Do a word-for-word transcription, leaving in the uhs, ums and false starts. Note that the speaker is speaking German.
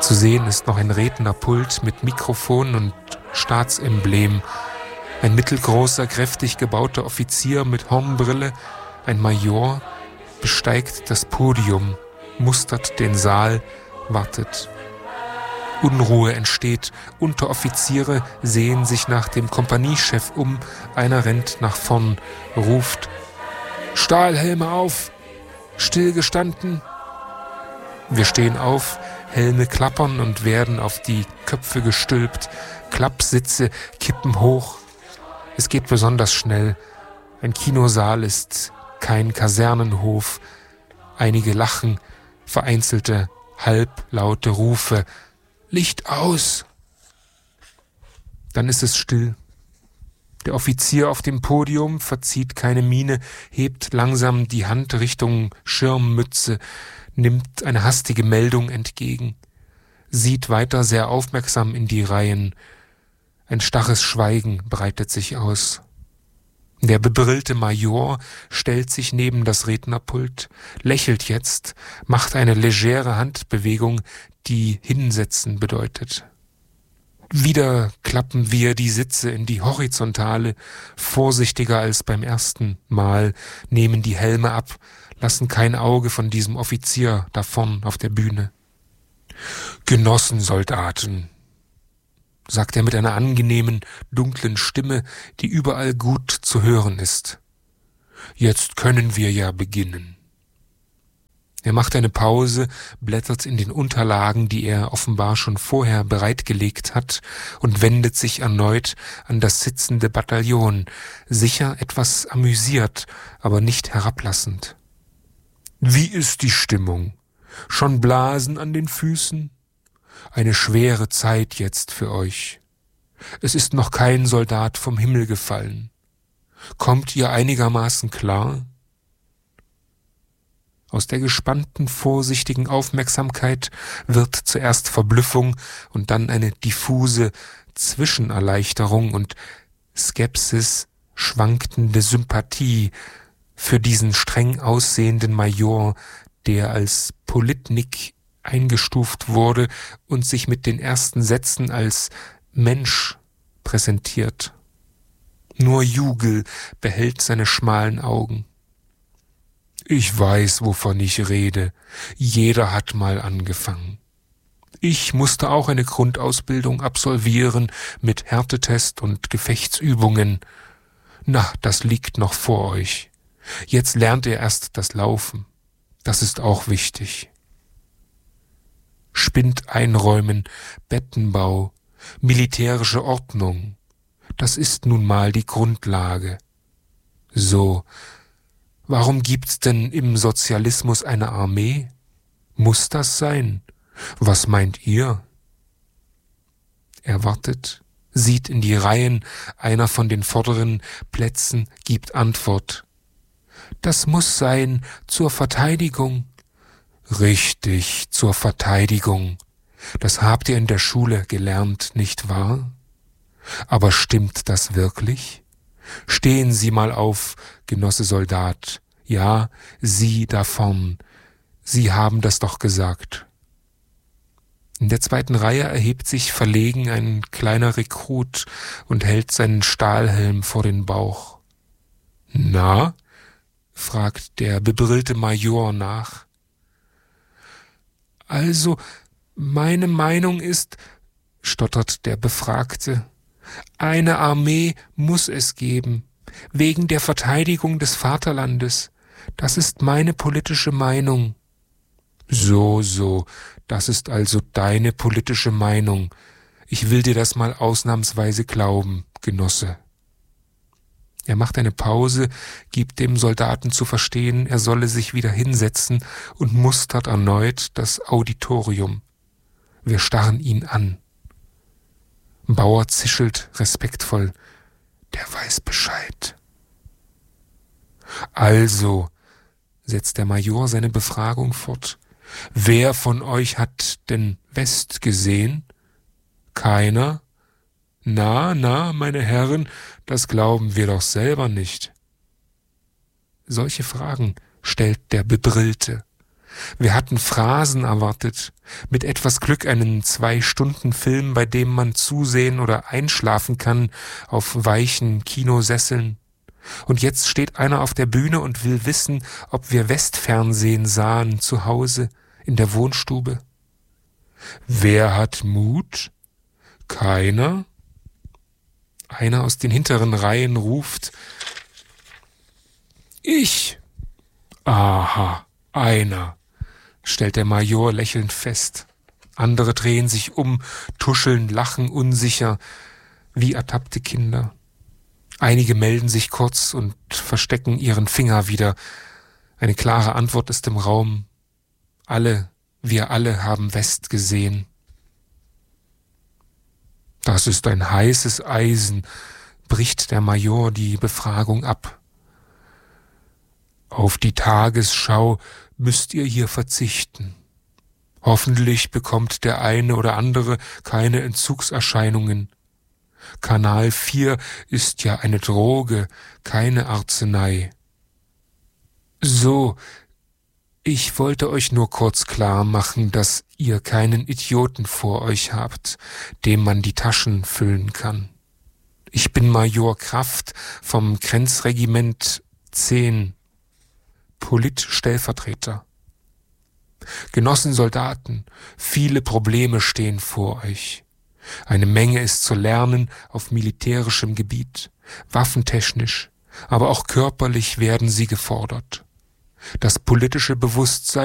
Zu sehen ist noch ein Rednerpult mit Mikrofon und Staatsemblem. Ein mittelgroßer, kräftig gebauter Offizier mit Hornbrille, ein Major, besteigt das Podium, mustert den Saal, wartet. Unruhe entsteht. Unteroffiziere sehen sich nach dem Kompaniechef um. Einer rennt nach vorn, ruft: Stahlhelme auf! Stillgestanden! Wir stehen auf, Helme klappern und werden auf die Köpfe gestülpt. Klappsitze kippen hoch. Es geht besonders schnell. Ein Kinosaal ist kein Kasernenhof. Einige lachen, vereinzelte, halblaute Rufe. Licht aus! Dann ist es still. Der Offizier auf dem Podium verzieht keine Miene, hebt langsam die Hand Richtung Schirmmütze, nimmt eine hastige Meldung entgegen, sieht weiter sehr aufmerksam in die Reihen. Ein starres Schweigen breitet sich aus. Der bebrillte Major stellt sich neben das Rednerpult, lächelt jetzt, macht eine legere Handbewegung, die Hinsetzen bedeutet. Wieder klappen wir die Sitze in die Horizontale, vorsichtiger als beim ersten Mal, nehmen die Helme ab, lassen kein Auge von diesem Offizier da vorn auf der Bühne. Genossensoldaten, sagt er mit einer angenehmen, dunklen Stimme, die überall gut zu hören ist. Jetzt können wir ja beginnen. Er macht eine Pause, blättert in den Unterlagen, die er offenbar schon vorher bereitgelegt hat, und wendet sich erneut an das sitzende Bataillon, sicher etwas amüsiert, aber nicht herablassend. Wie ist die Stimmung? Schon Blasen an den Füßen? Eine schwere Zeit jetzt für euch. Es ist noch kein Soldat vom Himmel gefallen. Kommt ihr einigermaßen klar? Aus der gespannten, vorsichtigen Aufmerksamkeit wird zuerst Verblüffung und dann eine diffuse Zwischenerleichterung und Skepsis, schwankende Sympathie für diesen streng aussehenden Major, der als Politnik eingestuft wurde und sich mit den ersten Sätzen als Mensch präsentiert. Nur Jugel behält seine schmalen Augen. Ich weiß, wovon ich rede. Jeder hat mal angefangen. Ich musste auch eine Grundausbildung absolvieren mit Härtetest und Gefechtsübungen. Na, das liegt noch vor euch. Jetzt lernt ihr erst das Laufen. Das ist auch wichtig. Spind einräumen, Bettenbau, militärische Ordnung. Das ist nun mal die Grundlage. So, warum gibt's denn im Sozialismus eine Armee? Muss das sein? Was meint ihr? Er wartet, sieht in die Reihen, einer von den vorderen Plätzen gibt Antwort. Das muss sein zur Verteidigung. Richtig, zur Verteidigung. Das habt ihr in der Schule gelernt, nicht wahr? Aber stimmt das wirklich? Stehen Sie mal auf, Genosse Soldat. Ja, Sie da vorn. Sie haben das doch gesagt. In der zweiten Reihe erhebt sich verlegen ein kleiner Rekrut und hält seinen Stahlhelm vor den Bauch. Na? Fragt der bebrillte Major nach. Also, meine Meinung ist, stottert der Befragte, eine Armee muss es geben, wegen der Verteidigung des Vaterlandes. Das ist meine politische Meinung. So, so, das ist also deine politische Meinung. Ich will dir das mal ausnahmsweise glauben, Genosse. Er macht eine Pause, gibt dem Soldaten zu verstehen, er solle sich wieder hinsetzen und mustert erneut das Auditorium. Wir starren ihn an. Bauer zischelt respektvoll. Der weiß Bescheid. Also, setzt der Major seine Befragung fort, wer von euch hat denn West gesehen? Keiner? Na, na, meine Herren, das glauben wir doch selber nicht. Solche Fragen stellt der Bebrillte. Wir hatten Phrasen erwartet, mit etwas Glück einen Zwei-Stunden-Film, bei dem man zusehen oder einschlafen kann auf weichen Kinosesseln. Und jetzt steht einer auf der Bühne und will wissen, ob wir Westfernsehen sahen zu Hause in der Wohnstube. Wer hat Mut? Keiner? Einer aus den hinteren Reihen ruft: Ich. Aha, einer, stellt der Major lächelnd fest. Andere drehen sich um, tuscheln, lachen unsicher, wie ertappte Kinder. Einige melden sich kurz und verstecken ihren Finger wieder. Eine klare Antwort ist im Raum. Alle, wir alle haben West gesehen. Das ist ein heißes Eisen, bricht der Major die Befragung ab. Auf die Tagesschau müsst ihr hier verzichten. Hoffentlich bekommt der eine oder andere keine Entzugserscheinungen. Kanal vier ist ja eine Droge, keine Arznei. So, ich wollte euch nur kurz klar machen, dass ihr keinen Idioten vor euch habt, dem man die Taschen füllen kann. Ich bin Major Kraft vom Grenzregiment zehn, Politstellvertreter. Genossen Soldaten, viele Probleme stehen vor euch. Eine Menge ist zu lernen auf militärischem Gebiet, waffentechnisch, aber auch körperlich werden sie gefordert. Das politische Bewusstsein